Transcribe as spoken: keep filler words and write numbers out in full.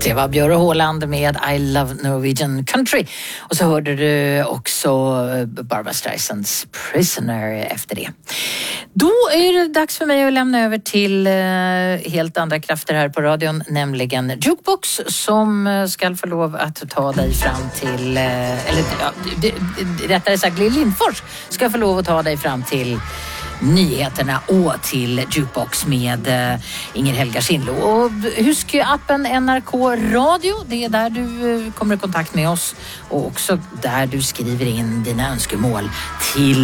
Det var Björn Håland med I Love Norwegian Country. Och så hörde du också Barbra Streisands Prisoner efter det. Då är det dags för mig att lämna över till helt andra krafter här på radion, nämligen Jukebox, som ska få lov att ta dig fram till, eller ja, rättare sagt Lill Lindfors ska få lov att ta dig fram till nyheterna och till Jukebox med uh, Inger Helga Kindlo. Och husk appen N R K Radio, det är där du uh, kommer i kontakt med oss och också där du skriver in dina önskemål till